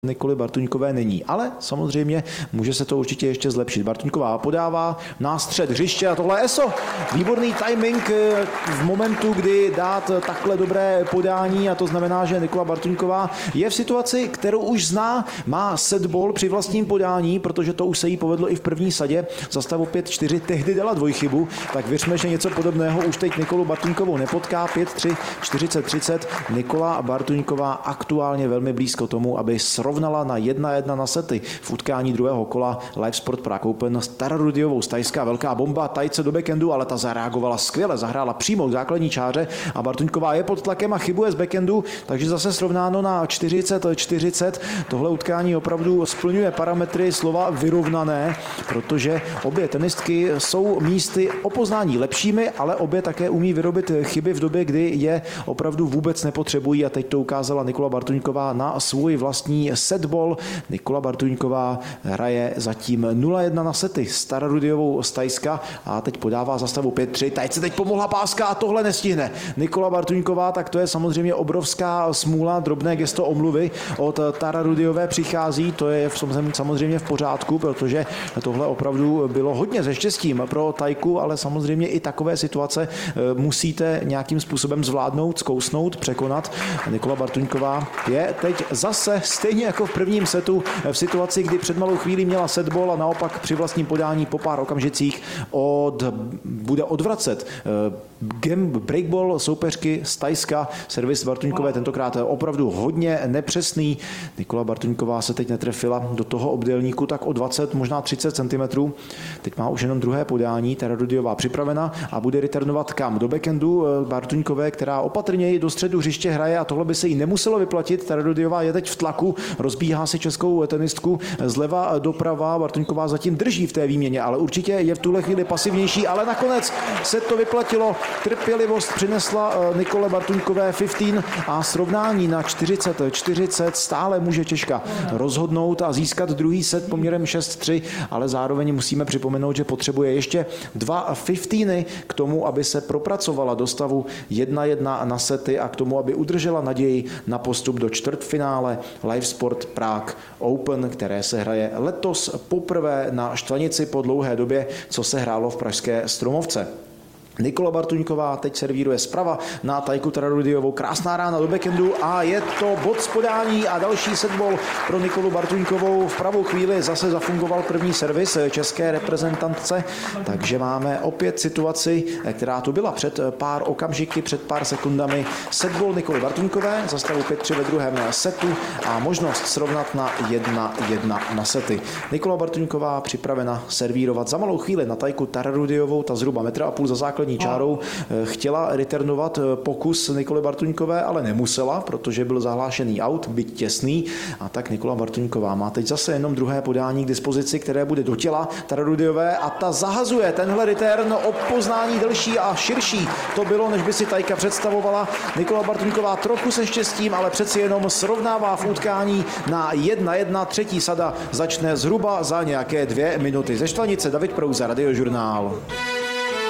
Nikoly Bartuňkové není, ale samozřejmě může se to určitě ještě zlepšit. Bartuňková podává na střed hřiště a tohle je ESO. Výborný timing v momentu, kdy dát takhle dobré podání a to znamená, že Nikola Bartuňková je v situaci, kterou už zná, má setball při vlastním podání, protože to už se jí povedlo i v první sadě za stavu 5-4, tehdy dala dvojchybu, tak věřme, že něco podobného už teď Nikolu Bartuňkovou nepotká. 5-3, 40-30. Nikola Bartuňková aktuálně velmi blízko tomu, aby srovnala na 1-1 na sety v utkání druhého kola Live Sport Prague Open s Tara Rudiovou. Stajská velká bomba, tajce do backhandu, ale ta zareagovala skvěle, zahrála přímo k základní čáře a Bartuňková je pod tlakem a chybuje z backhandu, takže zase srovnáno na 40-40. Tohle utkání opravdu splňuje parametry slova vyrovnané, protože obě tenistky jsou místy o poznání lepšími, ale obě také umí vyrobit chyby v době, kdy je opravdu vůbec nepotřebují a teď to ukázala Nikola Bartuňková na svůj vlastní setball. Nikola Bartuňková hraje zatím 0-1 na sety s Tara Rudiovou z Tajska a teď podává za stavu 5-3. Tajce teď pomohla páska a tohle nestihne. Nikola Bartuňková, tak to je samozřejmě obrovská smůla, drobné gesto omluvy od Tara Rudiové přichází, to je samozřejmě v pořádku, protože tohle opravdu bylo hodně se štěstím pro Tajku, ale samozřejmě i takové situace musíte nějakým způsobem zvládnout, zkousnout, překonat. Nikola Bartuňková je teď zase stejně jako v prvním setu v situaci, kdy před malou chvílí měla setball a naopak při vlastním podání po pár okamžicích bude odvracet breakball soupeřky z Tajska. Servis Bartuňkové tentokrát opravdu hodně nepřesný. Nikola Bartuňková se teď netrefila do toho obdélníku tak o 20, možná 30 cm. Teď má už jenom druhé podání. Tara Rudiová připravena a bude returnovat kam? Do backhandu Bartuňkové, která opatrněji do středu hřiště hraje a tohle by se jí nemuselo vyplatit. Tara Rudiová je teď v tlaku, rozbíhá si českou tenistku zleva doprava. Bartuňková zatím drží v té výměně, ale určitě je v tuhle chvíli pasivnější, ale nakonec se to vyplatilo. Trpělivost přinesla Nikole Bartuňkové 15 a srovnání na 40-40 stále může Češka rozhodnout a získat druhý set poměrem 6-3, ale zároveň musíme připomenout, že potřebuje ještě 2 15 k tomu, aby se propracovala do stavu 1-1 na sety a k tomu, aby udržela naději na postup do čtvrtfinále Live Sport Prague Open, které se hraje letos poprvé na Štvanici po dlouhé době, co se hrálo v pražské Stromovce. Nikola Bartuňková teď servíruje zprava na Tajku Tara Rudiovou. Krásná rána do backhandu a je to bod z podání a další setball pro Nikolu Bartuňkovou. V pravou chvíli zase zafungoval první servis české reprezentantce, takže máme opět situaci, která tu byla před pár okamžiky, před pár sekundami. Setball Nikoly Bartuňkové za stavu 5-3 ve druhém setu a možnost srovnat na 1-1 na sety. Nikola Bartuňková připravena servírovat za malou chvíli na Tajku Tara Rudiovou, ta zhruba 1,5 m za základní čárou. Chtěla returnovat pokus Nikoly Bartuňkové, ale nemusela, protože byl zahlášený out, byť těsný. A tak Nikola Bartuňková má teď zase jenom druhé podání k dispozici, které bude do těla Tara Rudiové a ta zahazuje tenhle return o poznání delší a širší. To bylo, než by si Tajka představovala. Nikola Bartuňková trochu se štěstím, ale přeci jenom srovnává v utkání na 1-1. Třetí sada začne zhruba za nějaké 2 minuty. Ze Štvanice David Prouza, Radiožurnál.